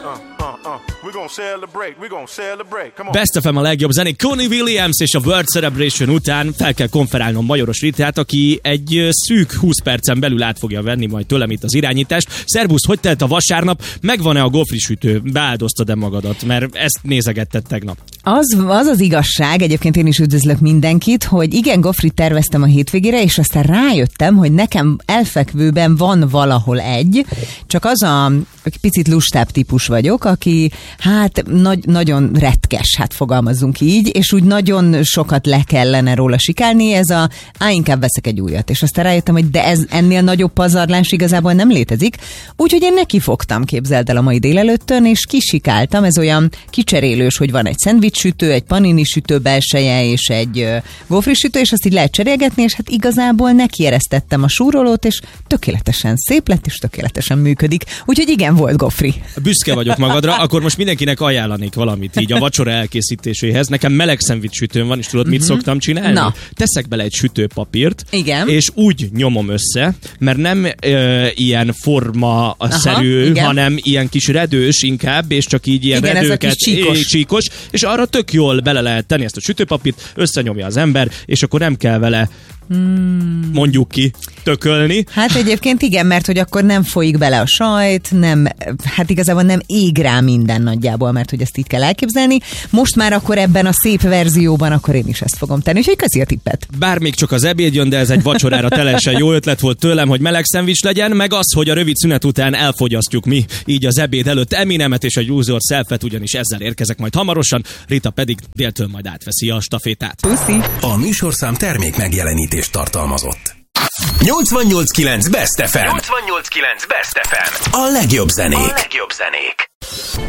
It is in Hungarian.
Best FM a legjobb zenék. Connie Williams és a World Celebration után fel kell konferálnom Majoros Ritát, aki egy szűk 20 percen belül át fogja venni majd tőlem itt az irányítást. Szerbusz, hogy telt a vasárnap? Megvan-e a gofrisütő? Beáldoztad-e magadat? Mert ezt nézegetted tegnap. Az igazság, egyébként én is üdvözlök mindenkit, hogy igen, gofrit terveztem a hétvégére, és aztán rájöttem, hogy nekem elfekvőben van valahol egy, csak az a picit lustább típus vagyok, aki hát nagyon retkes, hát fogalmazzunk így, és úgy nagyon sokat le kellene róla sikálni, ez a inkább veszek egy újat, és aztán rájöttem, hogy de ez ennél nagyobb pazarlás igazából nem létezik, úgyhogy én nekifogtam, képzeld el a mai délelőttön, és kisikáltam, ez olyan kicserélős, hogy van egy szendvicssütő, egy panini sütő belseje, és egy gofrisütő, és azt így lehet cserélgetni, és hát igazából nekieresztettem a súrolót, és tökéletesen szép lett, és tökéletesen működik. Úgyhogy igen, volt gofri. Büszke vagyok magadra, akkor most mindenkinek ajánlanék valamit így a vacsora elkészítéséhez. Nekem meleg szendvicssütőm van, és tudod, mit szoktam csinálni? Na. Teszek bele egy sütőpapírt, Igen. és úgy nyomom össze, mert nem ilyen forma-szerű, hanem ilyen kis redős inkább, és csak így ilyen igen, redőket, csíkos, és arra tök jól bele lehet tenni ezt a sütőpapírt, összenyomja az ember, és akkor nem kell vele mondjuk ki, tökölni. Hát egyébként igen, mert hogy akkor nem folyik bele a sajt, nem, hát igazából nem ég rá minden nagyjából, mert hogy ezt így kell elképzelni. Most már akkor ebben a szép verzióban akkor én is ezt fogom tenni, úgyhogy köszi a tippet. Bár még csak az ebéd jön, de ez egy vacsorára teljesen jó ötlet volt tőlem, hogy meleg szendvics legyen, meg az, hogy a rövid szünet után elfogyasztjuk mi, így az ebéd előtt Eminemet és egy Use Yourself-et, ugyanis ezzel érkezek majd hamarosan, Rita pedig déltől majd átveszi a stafétát. Puszi! A műsorszám termék megjelenítést tartalmazott. 88.9 Best FM. 88.9 Best FM. A legjobb zenék.